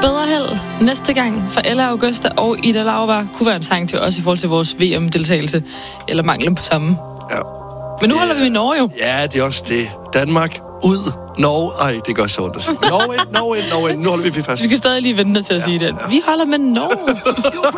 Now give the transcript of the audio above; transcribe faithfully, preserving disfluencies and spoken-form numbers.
bedre held næste gang for Ella Augusta og Ida Lauber kunne være en sang til os i forhold til vores V M-deltagelse, eller manglen på samme. Ja. Men nu holder vi i Norge jo. Ja, det er også det. Danmark ud. Norge. Ej, det gør så ondt at sige. Norge ind, Norge ind, Norge ind. Nu holder vi fast. Vi skal stadig lige vente til at sige det. Vi holder med Norge.